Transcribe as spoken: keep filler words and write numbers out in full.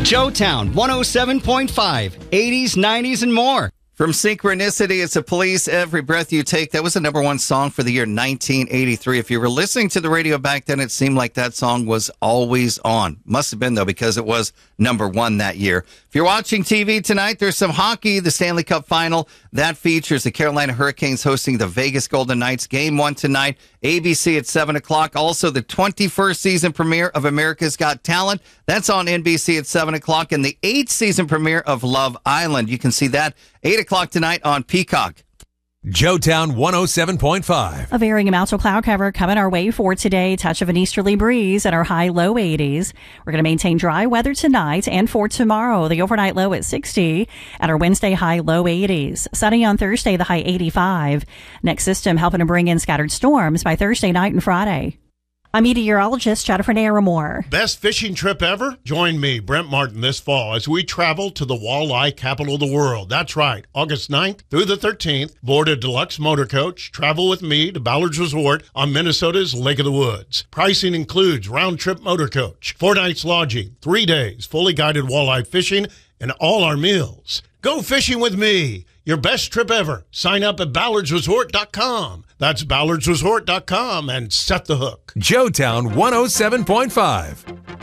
Joetown one oh seven point five, eighties, nineties, and more. From Synchronicity, it's a Police, Every Breath You Take. That was the number one song for the year nineteen eighty-three. If you were listening to the radio back then, it seemed like that song was always on. Must have been, though, because it was number one that year. If you're watching T V tonight, there's some hockey. The Stanley Cup Final, that features the Carolina Hurricanes hosting the Vegas Golden Knights. Game one tonight, A B C at seven o'clock. Also, the twenty-first season premiere of America's Got Talent. That's on N B C at seven o'clock. And the eighth season premiere of Love Island. You can see that eight o'clock tonight on Peacock. Joetown one oh seven point five. A varying amounts of cloud cover coming our way for today. Touch of an easterly breeze at our high low eighties. We're going to maintain dry weather tonight and for tomorrow. The overnight low at sixty at our Wednesday high low eighties. Sunny on Thursday, the high eighty-five. Next system helping to bring in scattered storms by Thursday night and Friday. I'm meteorologist Jennifer Naramore. Best fishing trip ever? Join me, Brent Martin, this fall as we travel to the walleye capital of the world. That's right, August ninth through the thirteenth. Board a deluxe motor coach. Travel with me to Ballard's Resort on Minnesota's Lake of the Woods. Pricing includes round-trip motor coach, four nights lodging, three days, fully guided walleye fishing, and all our meals. Go fishing with me. Your best trip ever. Sign up at ballards resort dot com. That's ballards resort dot com and set the hook. Joetown one oh seven point five.